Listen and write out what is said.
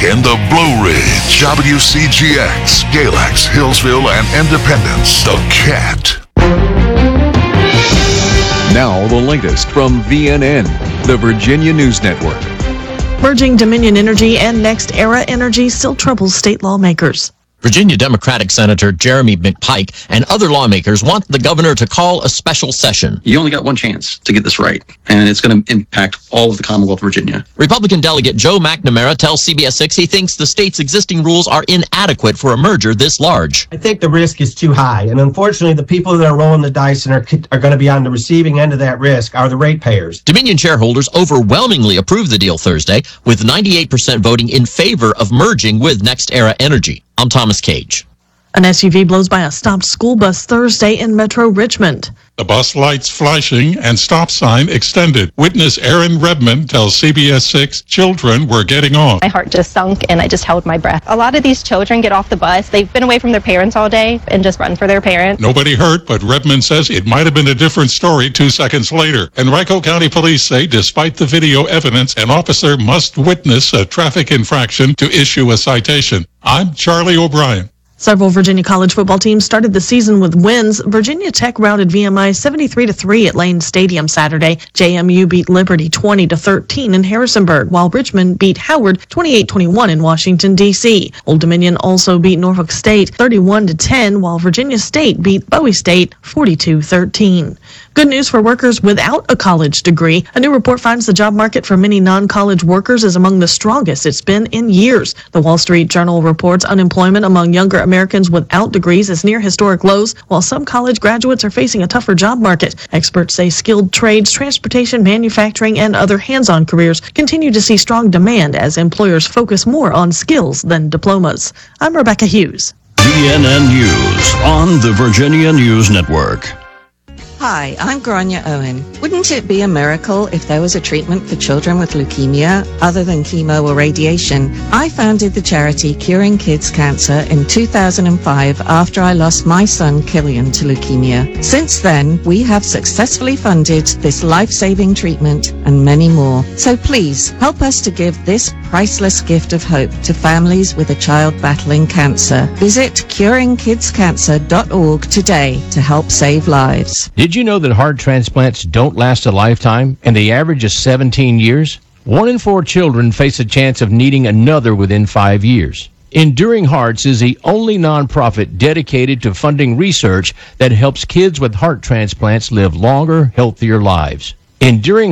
in the Blue Ridge, WCGX, Galax, Hillsville, and Independence. The Cat. Now the latest from VNN, the Virginia News Network. Merging Dominion Energy and NextEra Energy still troubles state lawmakers. Virginia Democratic Senator Jeremy McPike and other lawmakers want the governor to call a special session. You only got one chance to get this right, and it's going to impact all of the Commonwealth of Virginia. Republican delegate Joe McNamara tells CBS 6 he thinks the state's existing rules are inadequate for a merger this large. I think the risk is too high, and unfortunately the people that are rolling the dice and are going to be on the receiving end of that risk are the ratepayers. Dominion shareholders overwhelmingly approved the deal Thursday, with 98% voting in favor of merging with NextEra Energy. I'm Thomas Cage. An SUV blows by a stopped school bus Thursday in Metro Richmond. The bus lights flashing and stop sign extended. Witness Erin Redmond tells CBS 6 children were getting off. My heart just sunk and I just held my breath. A lot of these children get off the bus. They've been away from their parents all day and just run for their parents. Nobody hurt, but Redmond says it might have been a different story 2 seconds later. Henrico County Police say despite the video evidence, an officer must witness a traffic infraction to issue a citation. I'm Charlie O'Brien. Several Virginia college football teams started the season with wins. Virginia Tech routed VMI 73-3 at Lane Stadium Saturday. JMU beat Liberty 20-13 in Harrisonburg, while Richmond beat Howard 28-21 in Washington, D.C. Old Dominion also beat Norfolk State 31-10, while Virginia State beat Bowie State 42-13. Good news for workers without a college degree. A new report finds the job market for many non-college workers is among the strongest it's been in years. The Wall Street Journal reports unemployment among younger Americans without degrees is near historic lows, while some college graduates are facing a tougher job market. Experts say skilled trades, transportation, manufacturing, and other hands-on careers continue to see strong demand as employers focus more on skills than diplomas. I'm Rebecca Hughes. VNN News on the Virginia News Network. Hi, I'm Grania Owen. Wouldn't it be a miracle if there was a treatment for children with leukemia other than chemo or radiation? I founded the charity Curing Kids Cancer in 2005 after I lost my son Killian to leukemia. Since then, we have successfully funded this life-saving treatment and many more. So please, help us to give this priceless gift of hope to families with a child battling cancer. Visit curingkidscancer.org today to help save lives. Did you know that heart transplants don't last a lifetime and the average is 17 years? 1 in 4 children face a chance of needing another within 5 years. Enduring Hearts is the only nonprofit dedicated to funding research that helps kids with heart transplants live longer, healthier lives. Enduring